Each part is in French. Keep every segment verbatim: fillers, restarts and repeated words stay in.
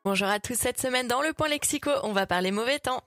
Bonjour à tous, cette semaine dans le Point Lexico, on va parler mauvais temps.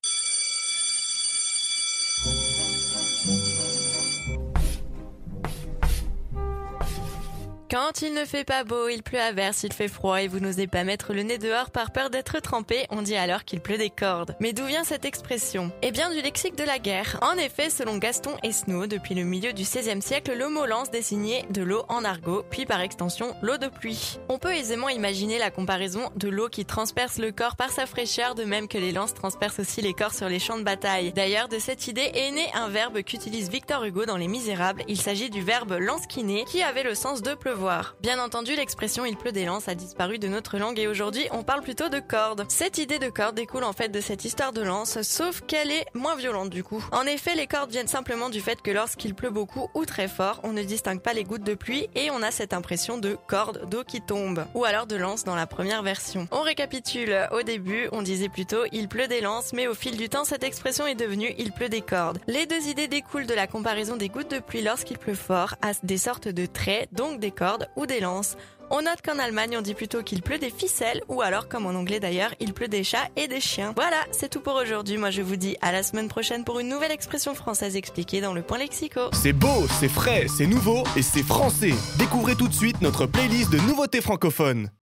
Quand il ne fait pas beau, il pleut à verse, il fait froid et vous n'osez pas mettre le nez dehors par peur d'être trempé, on dit alors qu'il pleut des cordes. Mais d'où vient cette expression? Eh bien du lexique de la guerre. En effet, selon Gaston Esnault, depuis le milieu du seizième siècle, le mot lance désignait de l'eau en argot, puis par extension l'eau de pluie. On peut aisément imaginer la comparaison de l'eau qui transperce le corps par sa fraîcheur, de même que les lances transpercent aussi les corps sur les champs de bataille. D'ailleurs, de cette idée est né un verbe qu'utilise Victor Hugo dans Les Misérables. Il s'agit du verbe lansquiner, qui avait le sens de pleuvoir. Bien entendu, l'expression « il pleut des lances » a disparu de notre langue et aujourd'hui, on parle plutôt de cordes. Cette idée de corde découle en fait de cette histoire de lance, sauf qu'elle est moins violente du coup. En effet, les cordes viennent simplement du fait que lorsqu'il pleut beaucoup ou très fort, on ne distingue pas les gouttes de pluie et on a cette impression de corde d'eau qui tombe, ou alors de lance dans la première version. On récapitule. Au début, on disait plutôt « il pleut des lances », mais au fil du temps, cette expression est devenue « il pleut des cordes ». Les deux idées découlent de la comparaison des gouttes de pluie lorsqu'il pleut fort à des sortes de traits, donc des cordes ou des lances. On note qu'en Allemagne, on dit plutôt qu'il pleut des ficelles, ou alors, comme en anglais d'ailleurs, il pleut des chats et des chiens. Voilà, c'est tout pour aujourd'hui. Moi, je vous dis à la semaine prochaine pour une nouvelle expression française expliquée dans le Point Lexico. C'est beau, c'est frais, c'est nouveau et c'est français. Découvrez tout de suite notre playlist de nouveautés francophones.